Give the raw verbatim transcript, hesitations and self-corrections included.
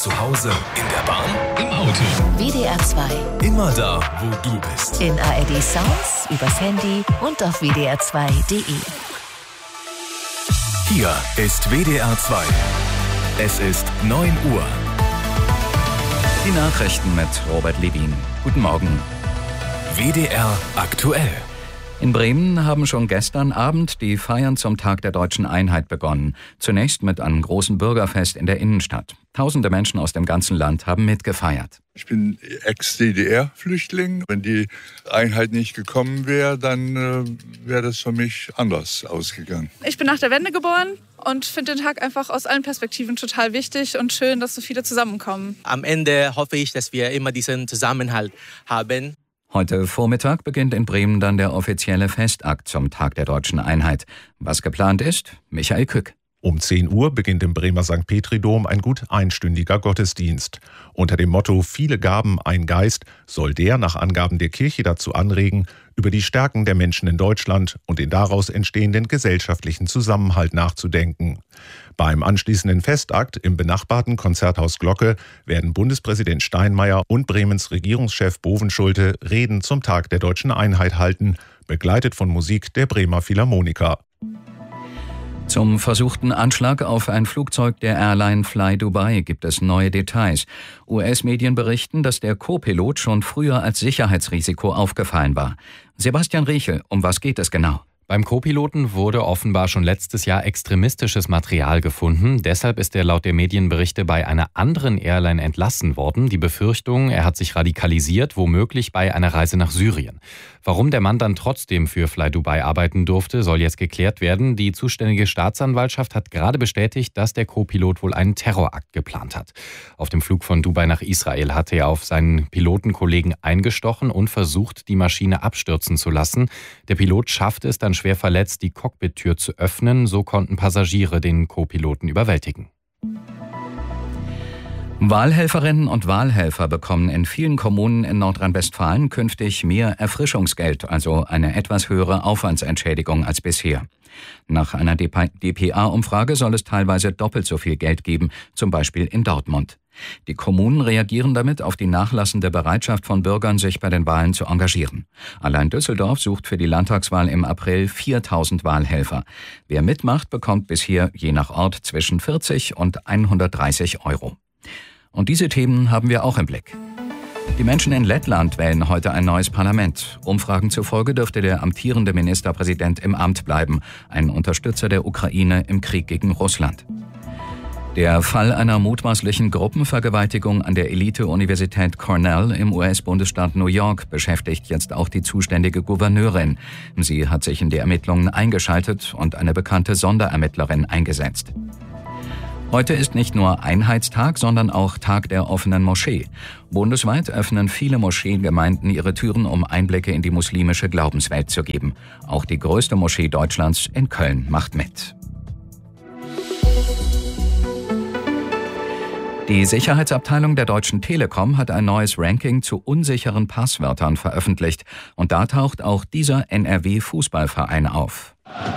Zu Hause, in der Bahn, im Auto. W D R zwei. Immer da, wo du bist. In A R D Sounds, übers Handy und auf w d r zwei punkt d e. Hier ist W D R zwei. Es ist neun Uhr. Die Nachrichten mit Robert Levin. Guten Morgen. W D R aktuell. In Bremen haben schon gestern Abend die Feiern zum Tag der Deutschen Einheit begonnen. Zunächst mit einem großen Bürgerfest in der Innenstadt. Tausende Menschen aus dem ganzen Land haben mitgefeiert. Ich bin Ex-D D R-Flüchtling. Wenn die Einheit nicht gekommen wäre, dann äh, wäre das für mich anders ausgegangen. Ich bin nach der Wende geboren und finde den Tag einfach aus allen Perspektiven total wichtig und schön, dass so viele zusammenkommen. Am Ende hoffe ich, dass wir immer diesen Zusammenhalt haben. Heute Vormittag beginnt in Bremen dann der offizielle Festakt zum Tag der Deutschen Einheit. Was geplant ist? Michael Kück. Um zehn Uhr beginnt im Bremer Sankt Petri-Dom ein gut einstündiger Gottesdienst. Unter dem Motto »Viele Gaben, ein Geist« soll der nach Angaben der Kirche dazu anregen, über die Stärken der Menschen in Deutschland und den daraus entstehenden gesellschaftlichen Zusammenhalt nachzudenken. Beim anschließenden Festakt im benachbarten Konzerthaus Glocke werden Bundespräsident Steinmeier und Bremens Regierungschef Bovenschulte Reden zum Tag der Deutschen Einheit halten, begleitet von Musik der Bremer Philharmoniker. Zum versuchten Anschlag auf ein Flugzeug der Airline Fly Dubai gibt es neue Details. U S-Medien berichten, dass der Co-Pilot schon früher als Sicherheitsrisiko aufgefallen war. Sebastian Riechel, um was geht es genau? Beim Co-Piloten wurde offenbar schon letztes Jahr extremistisches Material gefunden. Deshalb ist er laut der Medienberichte bei einer anderen Airline entlassen worden. Die Befürchtung, er hat sich radikalisiert, womöglich bei einer Reise nach Syrien. Warum der Mann dann trotzdem für Fly Dubai arbeiten durfte, soll jetzt geklärt werden. Die zuständige Staatsanwaltschaft hat gerade bestätigt, dass der Co-Pilot wohl einen Terrorakt geplant hat. Auf dem Flug von Dubai nach Israel hatte er auf seinen Pilotenkollegen eingestochen und versucht, die Maschine abstürzen zu lassen. Der Pilot schaffte es dann schwer verletzt, die Cockpit-Tür zu öffnen. So konnten Passagiere den Co-Piloten überwältigen. Wahlhelferinnen und Wahlhelfer bekommen in vielen Kommunen in Nordrhein-Westfalen künftig mehr Erfrischungsgeld, also eine etwas höhere Aufwandsentschädigung als bisher. Nach einer D P A-Umfrage soll es teilweise doppelt so viel Geld geben, zum Beispiel in Dortmund. Die Kommunen reagieren damit auf die nachlassende Bereitschaft von Bürgern, sich bei den Wahlen zu engagieren. Allein Düsseldorf sucht für die Landtagswahl im April viertausend Wahlhelfer. Wer mitmacht, bekommt bisher je nach Ort zwischen vierzig und hundertdreißig Euro. Und diese Themen haben wir auch im Blick. Die Menschen in Lettland wählen heute ein neues Parlament. Umfragen zufolge dürfte der amtierende Ministerpräsident im Amt bleiben, ein Unterstützer der Ukraine im Krieg gegen Russland. Der Fall einer mutmaßlichen Gruppenvergewaltigung an der Elite-Universität Cornell im U S-Bundesstaat New York beschäftigt jetzt auch die zuständige Gouverneurin. Sie hat sich in die Ermittlungen eingeschaltet und eine bekannte Sonderermittlerin eingesetzt. Heute ist nicht nur Einheitstag, sondern auch Tag der offenen Moschee. Bundesweit öffnen viele Moscheengemeinden ihre Türen, um Einblicke in die muslimische Glaubenswelt zu geben. Auch die größte Moschee Deutschlands in Köln macht mit. Die Sicherheitsabteilung der Deutschen Telekom hat ein neues Ranking zu unsicheren Passwörtern veröffentlicht. Und da taucht auch dieser N R W-Fußballverein auf.